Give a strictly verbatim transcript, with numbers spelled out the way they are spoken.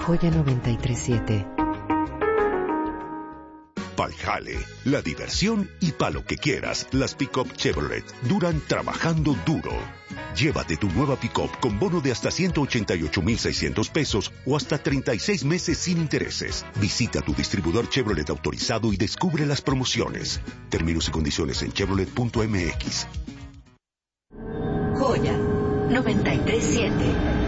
Joya noventa y tres siete. Pa'l jale, la diversión y pa' lo que quieras, las pick-up Chevrolet duran trabajando duro. Llévate tu nueva pick-up con bono de hasta ciento ochenta y ocho mil seiscientos pesos o hasta treinta y seis meses sin intereses. Visita tu distribuidor Chevrolet autorizado y descubre las promociones. Términos y condiciones en chevrolet punto m x. Joya noventa y tres siete.